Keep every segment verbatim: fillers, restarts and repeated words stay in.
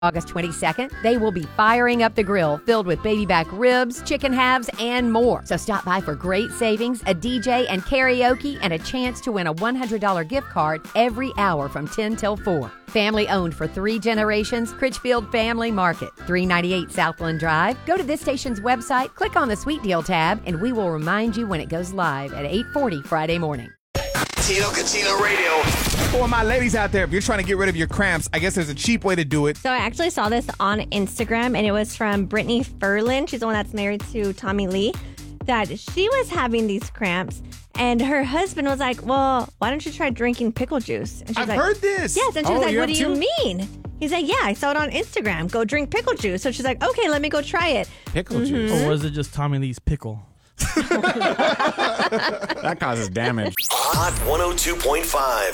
August twenty-second, they will be firing up the grill filled with baby back ribs, chicken halves, and more. So stop by for great savings, a D J and karaoke, and a chance to win a one hundred dollars gift card every hour from ten till four. Family owned for three generations, Critchfield Family Market, three ninety-eight Southland Drive. Go to this station's website, click on the Sweet Deal tab, and we will remind you when it goes live at eight forty Friday morning. Tino Catino Radio. For my ladies out there, if you're trying to get rid of your cramps, I guess there's a cheap way to do it. So I actually saw this on Instagram, and it was from Brittany Ferlin. She's the one that's married to Tommy Lee. That she was having these cramps, and her husband was like, well, why don't you try drinking pickle juice? And she's I've like, heard this. Yes, and she Oh, was like, you what have do you too? mean? He's like, yeah, I saw it on Instagram. Go drink pickle juice. So she's like, okay, let me go try it. Pickle Mm-hmm. juice. Or was it just Tommy Lee's pickle? That causes damage. Hot one oh two point five.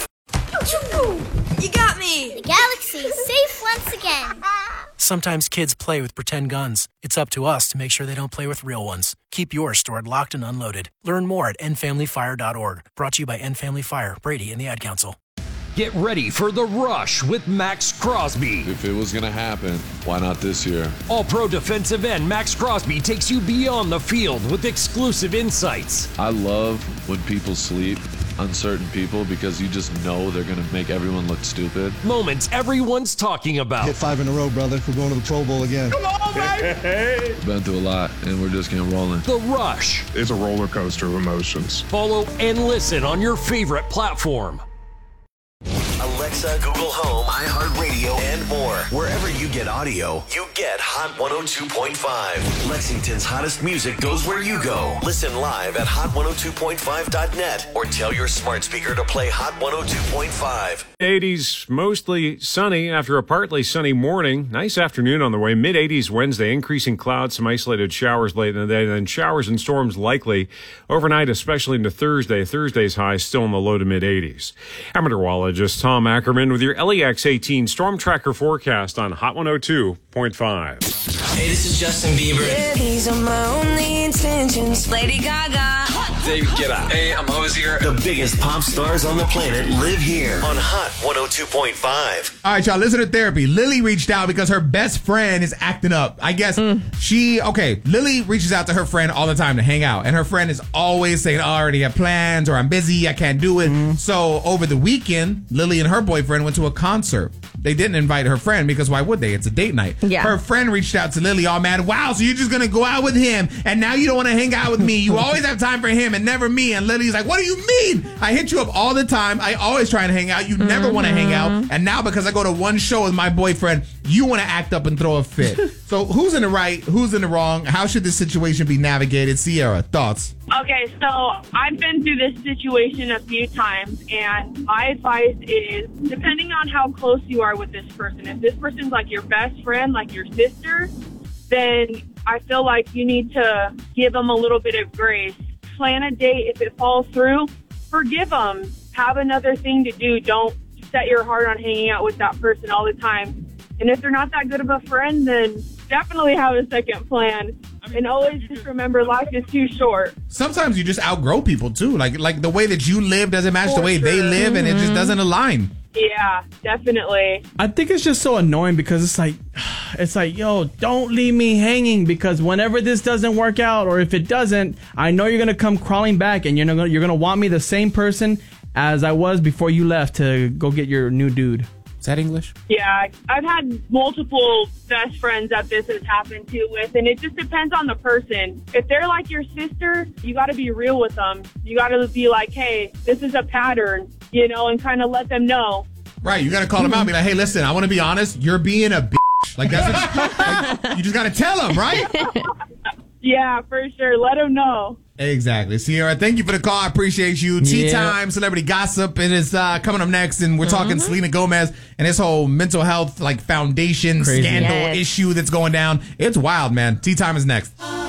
You got me! The galaxy is safe once again. Sometimes kids play with pretend guns. It's up to us to make sure they don't play with real ones. Keep yours stored locked and unloaded. Learn more at end family fire dot org. Brought to you by End Family Fire, Brady, and the Ad Council. Get ready for The Rush with Max Crosby. If it was going to happen, why not this year? All-pro defensive end Max Crosby takes you beyond the field with exclusive insights. I love when people sleep on certain people because you just know they're going to make everyone look stupid. Moments everyone's talking about. Hit five in a row, brother. We're going to the Pro Bowl again. Come on, baby! Been through a lot, and we're just getting rolling. The Rush. It's a roller coaster of emotions. Follow and listen on your favorite platform. Alexa, Google Home, iHeartRadio, and more. Wherever you get audio, you get Hot one oh two point five. Lexington's hottest music goes where you go. Listen live at hot one oh two point five dot net or tell your smart speaker to play Hot one oh two point five. eighties, mostly sunny after a partly sunny morning. Nice afternoon on the way. mid eighties Wednesday. Increasing clouds, some isolated showers late in the day. Then showers and storms likely overnight, especially into Thursday. Thursday's high still in the low to mid eighties. I'm meteorologist Tom Ackerman with your L E X eighteen Storm Tracker forecast on Hot one oh two point five. Hey, this is Justin Bieber. Yeah, these are my only intentions. Lady Gaga. David Guetta. Hey, I'm Hozier. The biggest pop stars on the planet live here on Hot one oh two point five. All right, y'all, listen to therapy. Lily reached out because her best friend is acting up. I guess mm. she, okay, Lily reaches out to her friend all the time to hang out. And her friend is always saying, oh, I already have plans, or I'm busy, I can't do it. Mm. So over the weekend, Lily and her boyfriend went to a concert. They didn't invite her friend because why would they? It's a date night. Yeah. Her friend reached out to Lily all mad. Wow, so you're just going to go out with him and now you don't want to hang out with me. You always have time for him and never me. And Lily's like, what do you mean? I hit you up all the time. I always try to hang out. You mm-hmm. never want to hang out. And now because I go to one show with my boyfriend, you want to act up and throw a fit. So who's in the right? Who's in the wrong? How should this situation be navigated? Sierra, thoughts? Okay, so I've been through this situation a few times, and my advice is, depending on how close you are with this person, if this person's like your best friend, like your sister, then I feel like you need to give them a little bit of grace. Plan a date. If it falls through, forgive them. Have another thing to do. Don't set your heart on hanging out with that person all the time. And if they're not that good of a friend, then definitely have a second plan. And always just remember, life is too short. Sometimes you just outgrow people too. Like like the way that you live doesn't match For the way sure. they live, and it just doesn't align. Yeah, definitely. I think it's just so annoying because it's like, it's like, yo, don't leave me hanging, because whenever this doesn't work out, or if it doesn't, I know you're gonna come crawling back, and you're gonna you're gonna want me the same person as I was before you left to go get your new dude. Is that English? Yeah, I've had multiple best friends that this has happened to with, and it just depends on the person. If they're like your sister, you got to be real with them. You got to be like, hey, this is a pattern, you know, and kind of let them know. Right, you got to call them out and be like, hey, listen, I want to be honest, you're being a bitch. Like, that's what, like, you just got to tell them, right? Yeah, for sure. Let them know. Exactly. Sierra, thank you for the call. I appreciate you. Tea Yeah. Time, Celebrity Gossip. It is uh, coming up next, and we're talking Mm-hmm. Selena Gomez and this whole mental health like foundation Crazy. scandal Yes. issue that's going down. It's wild, man. Tea Time is next.